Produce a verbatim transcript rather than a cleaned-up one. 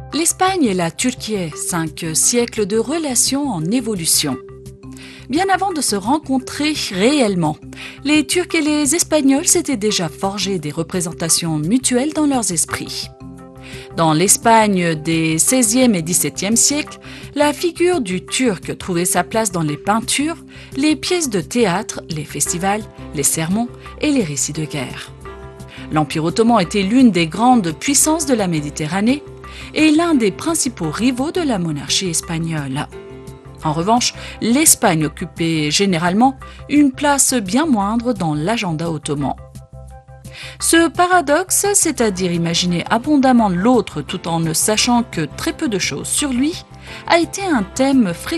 L'Espagne et la Turquie, cinq siècles de relations en évolution. Bien avant de se rencontrer réellement, les Turcs et les Espagnols s'étaient déjà forgé des représentations mutuelles dans leurs esprits. Dans l'Espagne des seizième et dix-septième siècles, la figure du Turc trouvait sa place dans les peintures, les pièces de théâtre, les festivals, les sermons et les récits de guerre. L'Empire ottoman était l'une des grandes puissances de la Méditerranée et l'un des principaux rivaux de la monarchie espagnole. En revanche, l'Espagne occupait généralement une place bien moindre dans l'agenda ottoman. Ce paradoxe, c'est-à-dire imaginer abondamment l'autre tout en ne sachant que très peu de choses sur lui, a été un thème fréquent